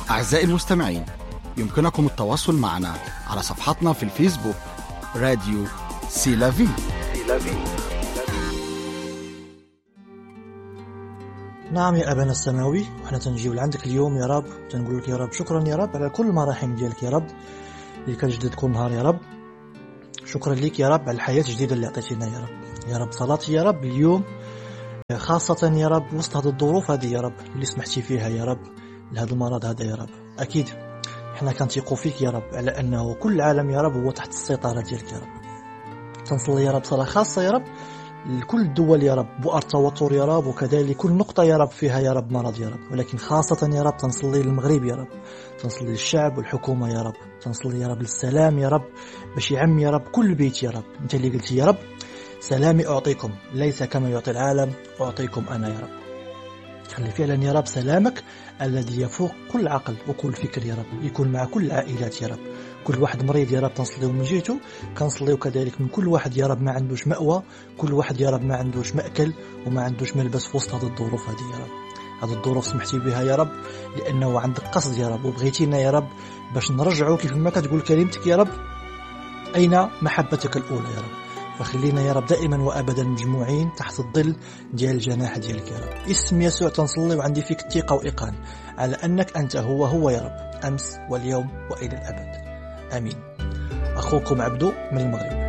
أعزائي المستمعين، يمكنكم التواصل معنا على صفحتنا في الفيسبوك راديو سيلافي. نعم يا أبانا السماوي، وإحنا تنجيب لعندك اليوم يا رب، تنقول لك يا رب شكرا يا رب على كل مراحم ديالك يا رب اللي كتجدد كل نهار يا رب. شكرا لك يا رب على الحياة الجديدة اللي عطيتينا يا رب. يا رب صلاتي يا رب اليوم خاصة يا رب وسط هذه الظروف هذه يا رب اللي سمحتي فيها يا رب لهذا المرض هذا يا رب. أكيد إحنا كنثيقوا فيك يا رب على أنه كل العالم يا رب هو تحت السيطرة ديالك يا رب. تنصلي يا رب صلاة خاصة يا رب لكل الدول يا رب بؤر توتر يا رب، وكذلك كل نقطة يا رب فيها يا رب مرض يا رب، ولكن خاصة يا رب تنصلي للمغرب يا رب، تنصلي للشعب والحكومة يا رب، تنصلي يا رب للسلام يا رب باش يعم يا رب كل بيت يا رب. انت اللي قلتي يا رب سلامي أعطيكم ليس كما يعطي العالم أعطيكم أنا يا رب. خلي فعلا يا رب سلامك الذي يفوق كل عقل وكل فكر يا رب يكون مع كل العائلات يا رب. كل واحد مريض يا رب تنصليو من جهته، كنصليو كذلك من كل واحد يا رب ما عندوش مأوى، كل واحد يا رب ما عندوش مأكل وما عندوش ملبس في وسط هذه الظروف هذه يا رب. هذه الظروف سمحتي بها يا رب لأنه عندك قصد يا رب وبغيتينا يا رب باش نرجعوا كيف ما كتقول كلمتك يا رب أين محبتك الأولى يا رب. فخلينا يا رب دائما وأبدا مجموعين تحت الظل ديال الجناح ديالك يا رب. اسم يسوع تنصلي وعندي فيك الثقة وإيقان على أنك أنت هو يا رب أمس واليوم وإلى الأبد. آمين. أخوكم عبدو من المغرب.